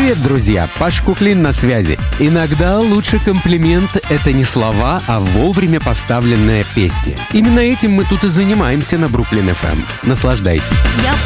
Привет, друзья! Паш Куклин на связи. Иногда лучший комплимент — это не слова, а вовремя поставленная песня. Именно этим мы тут и занимаемся на Бруклин FM. Наслаждайтесь. Я